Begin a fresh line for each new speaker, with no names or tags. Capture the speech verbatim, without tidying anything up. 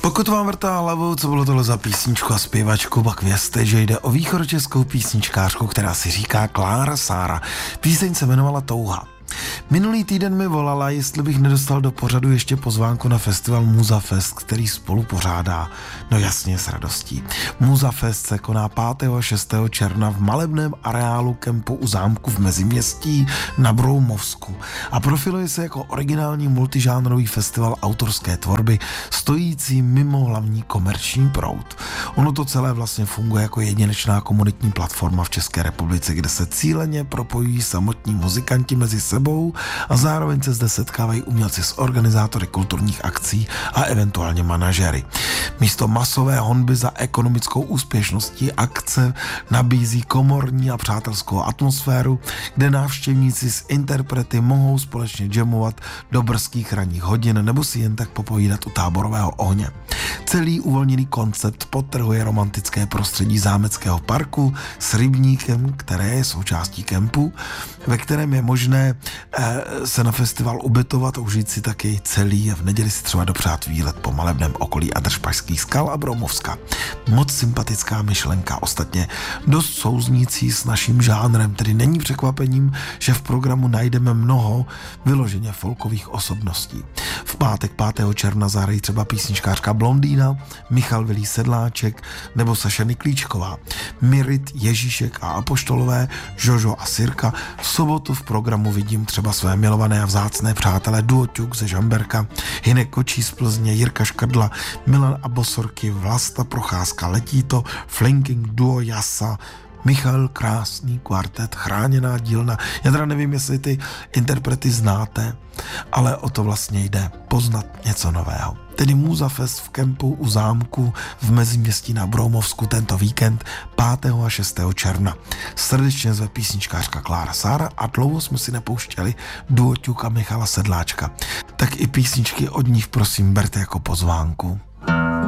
Pokud vám vrtá hlavou, co bylo tohle za písničku a zpěvačku, pak vězte, že jde o východočeskou písničkářku, která si říká Klára Sára. Píseň se jmenovala Touha. Minulý týden mi volala, jestli bych nedostal do pořadu ještě pozvánku na festival Muza Fest, který spolu pořádá. No jasně, s radostí. Muza Fest se koná pátého a šestého června v malebném areálu kempu u zámku v Meziměstí na Broumovsku a profiluje se jako originální multižánrový festival autorské tvorby, stojící mimo hlavní komerční proud. Ono to celé vlastně funguje jako jedinečná komunitní platforma v České republice, kde se cíleně propojují samotní muzikanti mezi sebou a zároveň se zde setkávají umělci s organizátory kulturních akcí a eventuálně manažery. Místo masové honby za ekonomickou úspěšností akce nabízí komorní a přátelskou atmosféru, kde návštěvníci s interprety mohou společně jamovat do brzkých ranních hodin nebo si jen tak popovídat u táborového ohně. Celý uvolněný koncept podtrhuje romantické prostředí zámeckého parku s rybníkem, které je součástí kempu, ve kterém je možné eh, se na festival ubytovat a užít si taky celý a v neděli si třeba dopřát výlet po malebném okolí Adršpašských skal a Broumovska. Moc sympatická myšlenka, ostatně dost souznící s naším žánrem, tedy není překvapením, že v programu najdeme mnoho vyloženě folkových osobností. V pátek pátého června zahrají třeba písničkářka Blondýna, Michal Vilí Sedláček nebo Saša Niklíčková, Mirit, Ježíšek a Apoštolové, Žožo a Sirka. V sobotu v programu vidím třeba své milované a vzácné přátelé Duo Ťuk ze Žamberka, Hynek Kočí z Plzně, Jirka Škrdla, Milan a Bosorky, Vlasta Procházka, Letí to, Flanking Duo Jasa, Michal Krásný kvartet, Chráněná dílna. Já teda nevím, jestli ty interprety znáte, ale o to vlastně jde, poznat něco nového. Tedy Muza Fest v kempu u zámku v Meziměstí na Broumovsku tento víkend pátého a šestého června. Srdečně zve písničkářka Klára Sára a dlouho jsme si nepouštěli Duo Ťuk a Michala Sedláčka. Tak i písničky od nich prosím berte jako pozvánku.